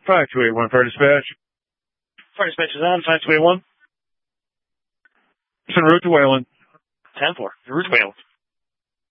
5281 fire dispatch. Fire dispatch is on, 5281. It's en route to Wayland. 10-4, en route to Wayland.